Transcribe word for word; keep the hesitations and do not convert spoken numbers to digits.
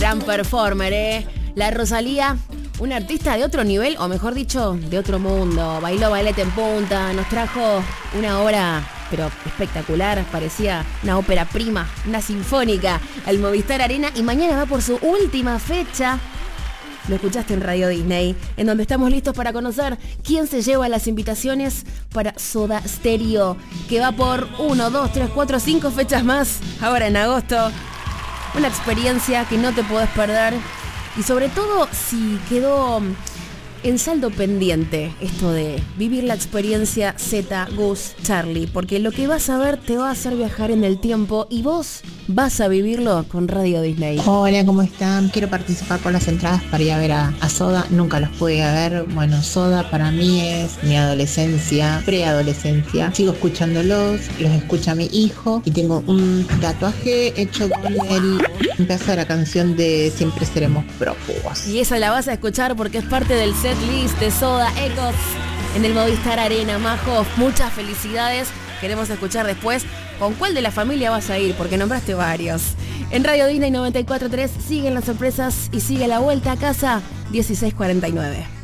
gran performer, ¿eh? La Rosalía, una artista de otro nivel, o mejor dicho, de otro mundo. Bailó Bailete en Punta, nos trajo una obra, pero espectacular, parecía una ópera prima, una sinfónica, al Movistar Arena, y mañana va por su última fecha. Lo escuchaste en Radio Disney, en donde estamos listos para conocer quién se lleva las invitaciones para Soda Stereo, que va por uno, dos, tres, cuatro, cinco fechas más, ahora en agosto. Una experiencia que no te podés perder, y sobre todo si quedó en saldo pendiente esto de vivir la experiencia Z, Gus, Charlie, porque lo que vas a ver te va a hacer viajar en el tiempo y vos vas a vivirlo con Radio Disney. Hola, ¿cómo están? Quiero participar por las entradas para ir a ver a, a Soda. Nunca los pude ver. Bueno, Soda para mí es mi adolescencia, preadolescencia. Sigo escuchándolos, los escucha mi hijo y tengo un tatuaje hecho con el un pedazo de la canción de Siempre Seremos Prófugos. Y esa la vas a escuchar porque es parte del set list de Soda Ecos en el Movistar Arena. Majo, muchas felicidades. Queremos escuchar después con cuál de la familia vas a ir, porque nombraste varios. En Radio Disney noventa y cuatro punto tres siguen las sorpresas y sigue la vuelta a casa dieciséis cuarenta y nueve.